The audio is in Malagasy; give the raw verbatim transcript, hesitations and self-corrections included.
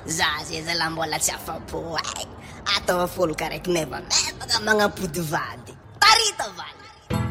Za zay zalahy mbola tsy afa-po ay. Atao folka raiky nefa mevaka magnapody vady.